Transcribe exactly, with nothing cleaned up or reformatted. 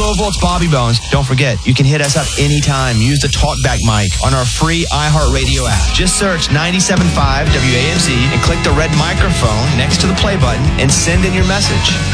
Louisville, it's Bobby Bones. Don't forget, you can hit us up anytime. Use the TalkBack mic on our free iHeartRadio app. Just search ninety-seven point five W A M Z and click the red microphone next to the play button and send in your message.